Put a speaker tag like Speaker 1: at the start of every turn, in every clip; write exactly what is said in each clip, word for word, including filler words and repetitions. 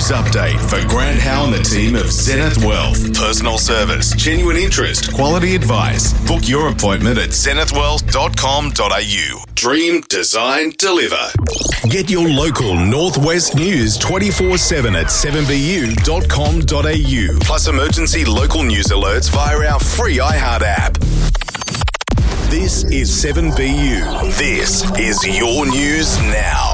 Speaker 1: News update for Grant Howe and the team of Zenith Wealth. Personal service, genuine interest, quality advice. Book your appointment at zenith wealth dot com dot a u. Dream, design, deliver. Get your local Northwest news twenty-four seven at seven b u dot com dot a u. Plus emergency local news alerts via our free iHeart app. This is seven B U. This is your news now.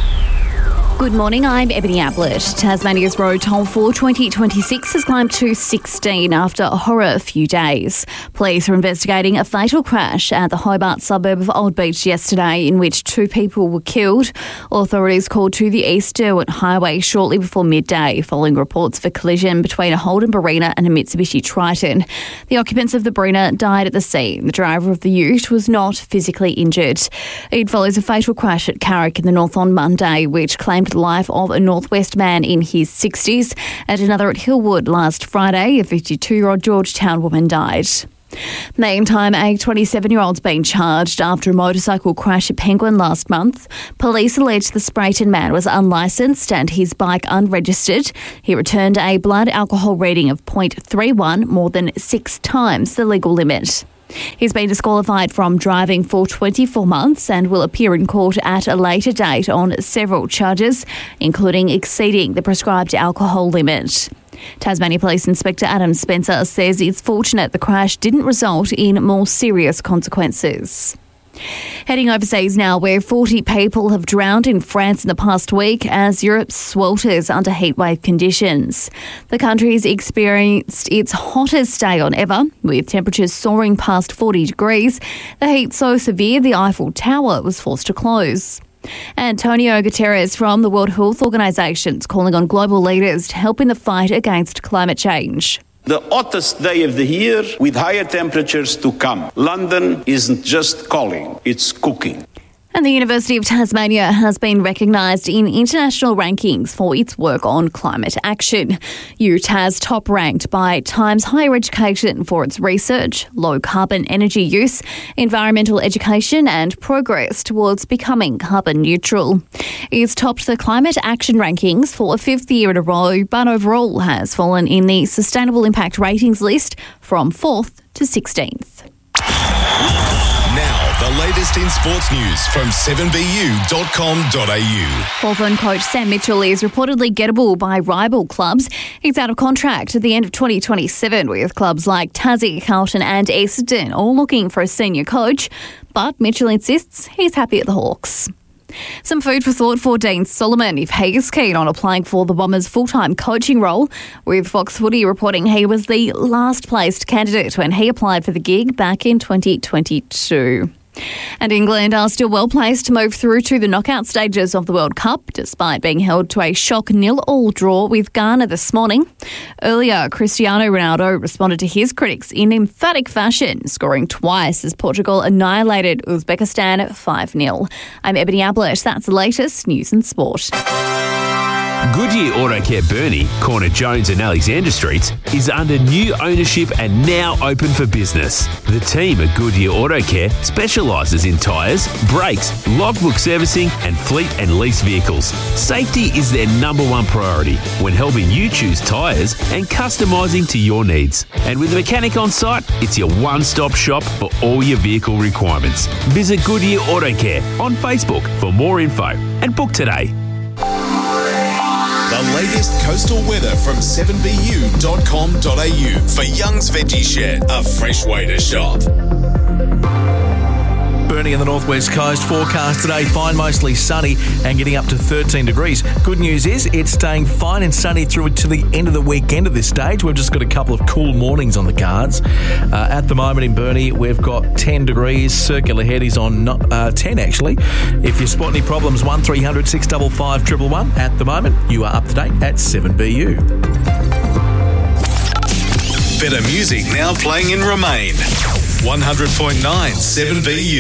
Speaker 2: Good morning, I'm Ebony Ablett. Tasmania's road toll for twenty twenty-six has climbed to sixteen after a horror few days. Police are investigating a fatal crash at the Hobart suburb of Old Beach yesterday in which two people were killed. Authorities called to the East Derwent Highway shortly before midday following reports of a collision between a Holden Barina and a Mitsubishi Triton. The occupants of the Barina died at the scene. The driver of the ute was not physically injured. It follows a fatal crash at Carrick in the north on Monday, which claimed the life of a Northwest man in his sixties, and another at Hillwood last Friday. A fifty-two-year-old Georgetown woman died. Meantime, a twenty-seven-year-old's been charged after a motorcycle crash at Penguin last month. Police allege the Sprayton man was unlicensed and his bike unregistered. He returned a blood alcohol reading of zero point three one, more than six times the legal limit. He's been disqualified from driving for twenty-four months and will appear in court at a later date on several charges, including exceeding the prescribed alcohol limit. Tasmania Police Inspector Adam Spencer says it's fortunate the crash didn't result in more serious consequences. Heading overseas now, where forty people have drowned in France in the past week as Europe swelters under heatwave conditions. The country's experienced its hottest day on ever, with temperatures soaring past forty degrees. The heat so severe the Eiffel Tower was forced to close. Antonio Guterres from the World Health Organization is calling on global leaders to help in the fight against climate change.
Speaker 3: The hottest day of the year with higher temperatures to come. London isn't just calling, it's cooking.
Speaker 2: And the University of Tasmania has been recognised in international rankings for its work on climate action. U T A S top ranked by Times Higher Education for its research, low carbon energy use, environmental education and progress towards becoming carbon neutral. It's topped the climate action rankings for a fifth year in a row, but overall has fallen in the Sustainable Impact Ratings list from fourth to sixteenth.
Speaker 1: Now, the latest in sports news from seven b u dot com dot a u.
Speaker 2: Hawthorn coach Sam Mitchell is reportedly gettable by rival clubs. He's out of contract at the end of twenty twenty-seven, with clubs like Tassie, Carlton and Essendon all looking for a senior coach. But Mitchell insists he's happy at the Hawks. Some food for thought for Dean Solomon if he is keen on applying for the Bombers' full-time coaching role, with Fox Footy reporting he was the last-placed candidate when he applied for the gig back in twenty twenty-two. And England are still well placed to move through to the knockout stages of the World Cup, despite being held to a shock nil-all draw with Ghana this morning. Earlier, Cristiano Ronaldo responded to his critics in emphatic fashion, scoring twice as Portugal annihilated Uzbekistan five nil. I'm Ebony Ablett. That's the latest news and sport.
Speaker 4: Goodyear Auto Care Burnie, corner Jones and Alexander Streets, is under new ownership and now open for business. The team at Goodyear Auto Care specialises in tyres, brakes, logbook servicing and fleet and lease vehicles. Safety is their number one priority when helping you choose tyres and customising to your needs. And with a mechanic on site, it's your one-stop shop for all your vehicle requirements. Visit Goodyear Auto Care on Facebook for more info and book today.
Speaker 1: The latest coastal weather from seven b u dot com dot a u for Young's Veggie Shed, a fresh way to shop.
Speaker 5: Burning in the northwest coast. Forecast today, fine, mostly sunny and getting up to thirteen degrees. Good news is it's staying fine and sunny through to the end of the weekend at this stage. We've just got a couple of cool mornings on the cards. Uh, at the moment in Burnie, we've got ten degrees. Circular Head is on uh, ten, actually. If you spot any problems, one three hundred six five five one one one. At the moment, you are up to date at seven B U.
Speaker 1: Better music now playing in Remain. one hundred point nine seven B U.